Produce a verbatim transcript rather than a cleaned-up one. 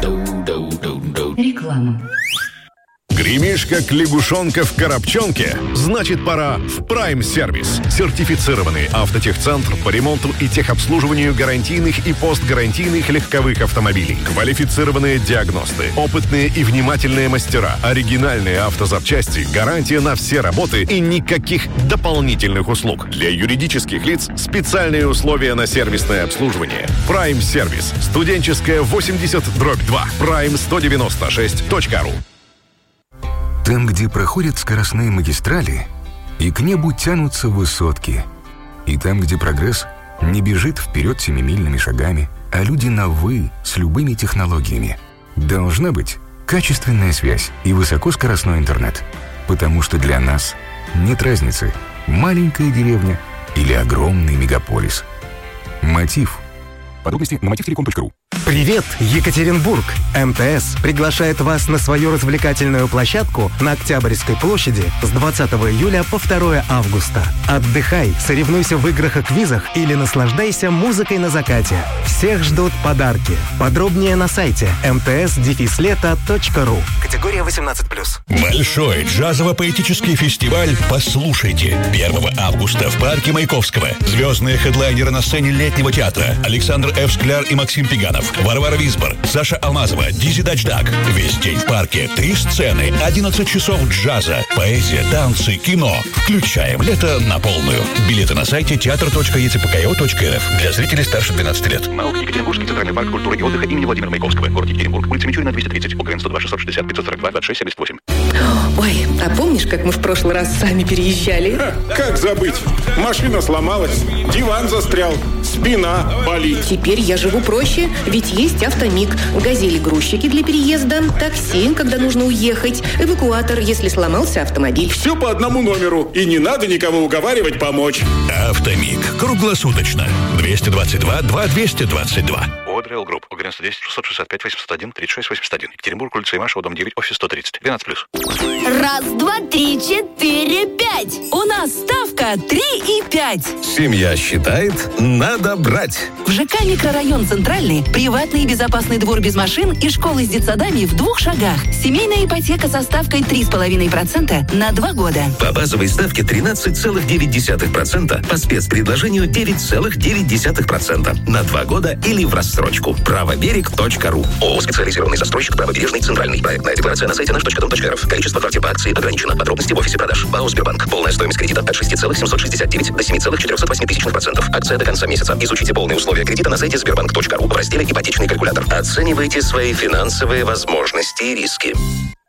Реклама. Гремишь, как лягушонка в коробчонке? Значит, пора в Prime Service. Сертифицированный автотехцентр по ремонту и техобслуживанию гарантийных и постгарантийных легковых автомобилей. Квалифицированные диагносты, опытные и внимательные мастера, оригинальные автозапчасти, гарантия на все работы и никаких дополнительных услуг. Для юридических лиц специальные условия на сервисное обслуживание. Prime Service. Студенческая восемьдесят дробь два. прайм сто девяносто шесть точка ру. Там, где проходят скоростные магистрали, и к небу тянутся высотки. И там, где прогресс не бежит вперед семимильными шагами, а люди на «вы» с любыми технологиями. Должна быть качественная связь и высокоскоростной интернет. Потому что для нас нет разницы, маленькая деревня или огромный мегаполис. Мотив. Подробности на мотив телеком точка ру. Привет, Екатеринбург! МТС приглашает вас на свою развлекательную площадку на Октябрьской площади с двадцатого июля по второе августа. Отдыхай, соревнуйся в играх и квизах или наслаждайся музыкой на закате. Всех ждут подарки. Подробнее на сайте эм тэ эс дефис лето точка ру. Категория восемнадцать плюс. Большой джазово-поэтический фестиваль «Послушайте» первого августа в парке Маяковского. Звездные хедлайнеры на сцене Летнего театра. Александр Ф. Скляр и Максим Пеганов. Варвара Висбор, Саша Алмазова, Дизи Дачдак. Весь день в парке. Три сцены, одиннадцать часов джаза, поэзия, танцы, кино. Включаем лето на полную. Билеты на сайте театр точка е цэ пэ ка о точка эр эф. Для зрителей старше двенадцати лет. МАУК Екатеринбургский центральный парк культуры и отдыха имени Владимира Маяковского. Город Екатеринбург. Улица Мичурина, двести тридцать. ОГРН сто два шестьсот шестьдесят пятьсот сорок два двадцать шесть семьдесят восемь. Ой, а помнишь, как мы в прошлый раз сами переезжали? Ха, как забыть? Машина сломалась, диван застрял, спина болит. Теперь я живу проще, ведь есть Автомиг. Газели-грузчики для переезда, такси, когда нужно уехать, эвакуатор, если сломался автомобиль. Все по одному номеру, и не надо никого уговаривать помочь. Автомиг. Круглосуточно. двести двадцать два два двести двадцать два. ОДРЛ Групп. ОГРН сто десять шестьсот шестьдесят пять восемьсот один тридцать шесть восемьдесят один. Екатеринбург, улица Имашева, дом девять, офис сто тридцать. двенадцать плюс. Раз, два, три, четыре, пять. У нас ставка три и пять. Семья считает, надо брать. В ЖК «Микрорайон Центральный» приватный и безопасный двор без машин и школы с детсадами в двух шагах. Семейная ипотека со ставкой три с половиной процента на два года. По базовой ставке тринадцать целых девять десятых процента, по спецпредложению девять целых девять десятых процента на два года или в рассрочку. правоберег точка ру. ООО «Специализированный застройщик Правобережный Центральный». Проектная декларация на сайте наш точка дом точка эр эф. Количество квартир по акции ограничено. Подробности в офисе продаж. БАО «Сбербанк». Полная стоимость кредита от шести целых семьсот шестьдесят девять до семи целых четырехсот восьми тысячных процентов. Акция до конца месяца. Изучите полные условия кредита на сайте сбербанк точка ру в разделе «Ипотечный калькулятор». Оценивайте свои финансовые возможности и риски.